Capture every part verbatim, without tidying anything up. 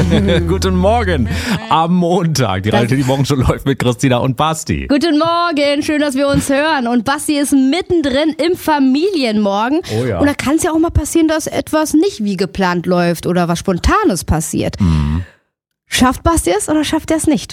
Guten Morgen am Montag. Die Radio die Morgen schon läuft mit Christina und Basti. Guten Morgen, schön, dass wir uns hören. Und Basti ist mittendrin im Familienmorgen. Oh ja. Und da kann es ja auch mal passieren, dass etwas nicht wie geplant läuft oder was Spontanes passiert. Mhm. Schafft Basti es oder schafft er es nicht?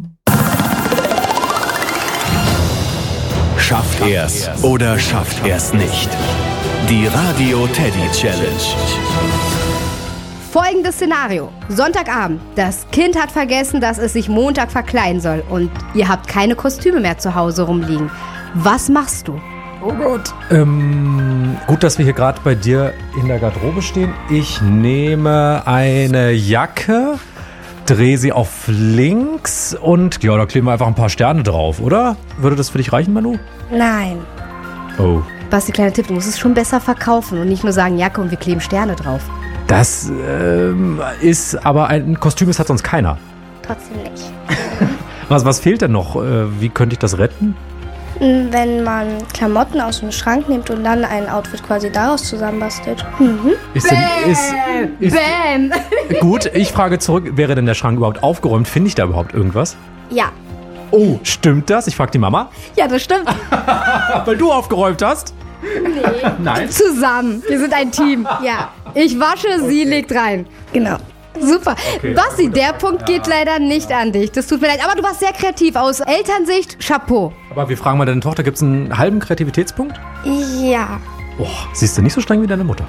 Schafft er's oder schafft er's nicht? Die Radio Teddy Challenge. Folgendes Szenario. Sonntagabend. Das Kind hat vergessen, dass es sich Montag verkleiden soll. Und ihr habt keine Kostüme mehr zu Hause rumliegen. Was machst du? Oh Gott. Ähm, gut, dass wir hier gerade bei dir in der Garderobe stehen. Ich nehme eine Jacke, drehe sie auf links und ja, da kleben wir einfach ein paar Sterne drauf, oder? Würde das für dich reichen, Manu? Nein. Oh. Basti, kleiner Tipp, du musst es schon besser verkaufen und nicht nur sagen Jacke und wir kleben Sterne drauf. Das ähm, ist aber ein Kostüm, das hat sonst keiner. Trotzdem nicht. Was, was fehlt denn noch? Äh, wie könnte ich das retten? Wenn man Klamotten aus dem Schrank nimmt und dann ein Outfit quasi daraus zusammenbastelt. Mhm. Ist denn, ist, ist, Bam! gut, ich frage zurück, wäre denn der Schrank überhaupt aufgeräumt? Finde ich da überhaupt irgendwas? Ja. Oh, stimmt das? Ich frage die Mama. Ja, das stimmt. Weil du aufgeräumt hast? Nee. Nein. Zusammen. Wir sind ein Team. Ja. Ich wasche, sie legt rein. Genau. Super. Okay. Basti, der Punkt geht leider nicht an dich. Das tut mir leid. Aber du warst sehr kreativ. Aus Elternsicht, Chapeau. Aber wir fragen mal deine Tochter, gibt es einen halben Kreativitätspunkt? Ja. Oh, siehst du nicht so streng wie deine Mutter.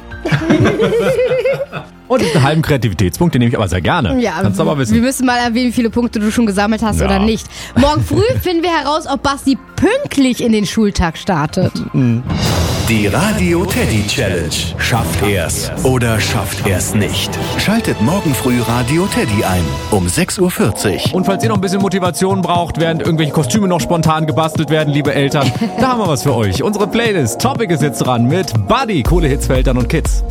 Und einen halben Kreativitätspunkt, den nehme ich aber sehr gerne. Ja, Kannst du aber wissen. Wir müssen mal erwähnen, wie viele Punkte du schon gesammelt hast Ja. oder nicht. Morgen früh finden wir heraus, ob Basti pünktlich in den Schultag startet. Die Radio Teddy Challenge. Schafft er's oder schafft er's nicht? Schaltet morgen früh Radio Teddy ein um sechs Uhr vierzig. Und falls ihr noch ein bisschen Motivation braucht, während irgendwelche Kostüme noch spontan gebastelt werden, liebe Eltern, da haben wir was für euch. Unsere Playlist Topic ist jetzt dran mit Buddy, coole Hits für Eltern und Kids.